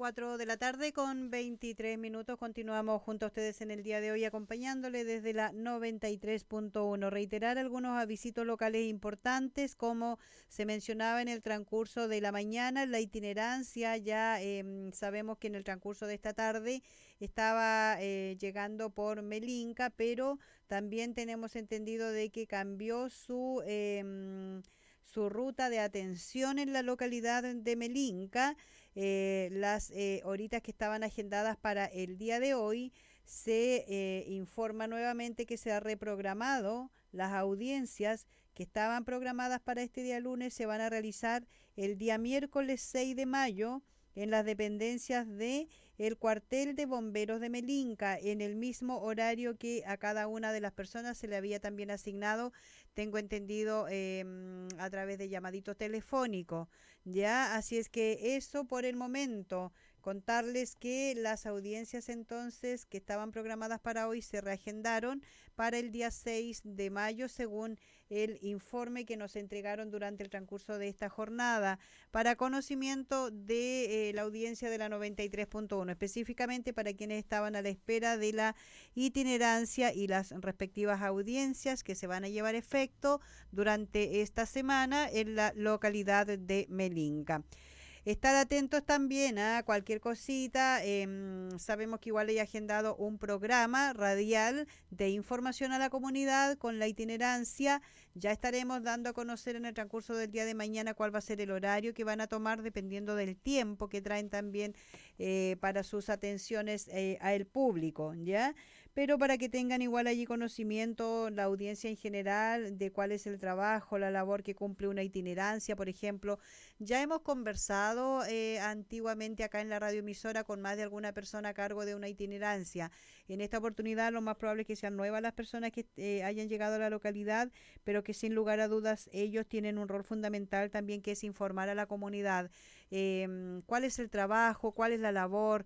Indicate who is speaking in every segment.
Speaker 1: 4 de la tarde con 23 minutos. Continuamos junto a ustedes en el día de hoy acompañándole desde la 93.1. Reiterar algunos avisitos locales importantes, como se mencionaba en el transcurso de la mañana, la itinerancia. Ya sabemos que en el transcurso de esta tarde estaba llegando por Melinca, pero también tenemos entendido de que cambió su ruta de atención en la localidad de Melinca. Las horitas que estaban agendadas para el día de hoy, se informa nuevamente que se ha reprogramado las audiencias que estaban programadas para este día lunes. Se van a realizar el día miércoles 6 de mayo en las dependencias de el cuartel de bomberos de Melinca, en el mismo horario que a cada una de las personas se le había también asignado, tengo entendido, a través de llamadito telefónico. Ya, así es que eso por el momento. Contarles que las audiencias entonces que estaban programadas para hoy se reagendaron para el día 6 de mayo, según el informe que nos entregaron durante el transcurso de esta jornada, para conocimiento de la audiencia de la 93.1, específicamente para quienes estaban a la espera de la itinerancia y las respectivas audiencias que se van a llevar efecto durante esta semana en la localidad de Melinca. Estar atentos también a cualquier cosita. Sabemos que igual hay agendado un programa radial de información a la comunidad con la itinerancia. Ya estaremos dando a conocer en el transcurso del día de mañana cuál va a ser el horario que van a tomar dependiendo del tiempo que traen también para sus atenciones al público, ¿ya? Pero para que tengan igual allí conocimiento la audiencia en general de cuál es el trabajo, la labor que cumple una itinerancia, por ejemplo. Ya hemos conversado antiguamente acá en la radioemisora con más de alguna persona a cargo de una itinerancia. En esta oportunidad lo más probable es que sean nuevas las personas que hayan llegado a la localidad, pero que sin lugar a dudas ellos tienen un rol fundamental también, que es informar a la comunidad cuál es el trabajo, cuál es la labor,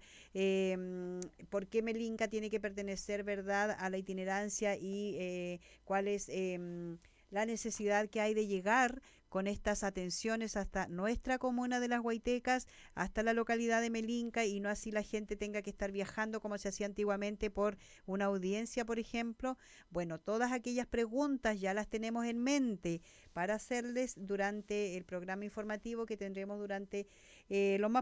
Speaker 1: por qué Melinca tiene que pertenecer, ¿verdad?, a la itinerancia, y cuál es la necesidad que hay de llegar con estas atenciones hasta nuestra comuna de Las Guaitecas, hasta la localidad de Melinca, y no así la gente tenga que estar viajando como se hacía antiguamente por una audiencia, por ejemplo. Bueno, todas aquellas preguntas ya las tenemos en mente para hacerles durante el programa informativo que tendremos durante lo más